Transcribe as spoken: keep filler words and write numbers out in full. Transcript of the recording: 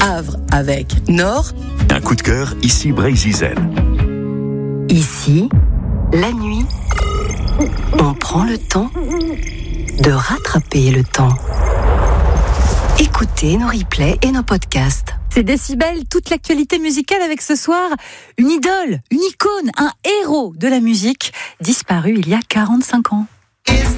Havre avec Nord. Un coup de cœur, ici Brésil. Ici, la nuit, on prend le temps de rattraper le temps. Écoutez nos replays et nos podcasts. C'est Décibel, toute l'actualité musicale avec ce soir une idole, une icône, un héros de la musique, disparu il y a quarante-cinq ans.